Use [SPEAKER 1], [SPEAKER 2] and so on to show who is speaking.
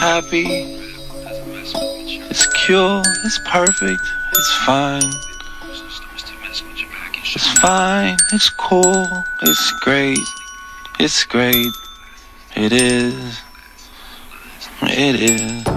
[SPEAKER 1] happy. It's cute, it's perfect, it's fine. It's fine, it's cool, it's great. It's great. It is. It is.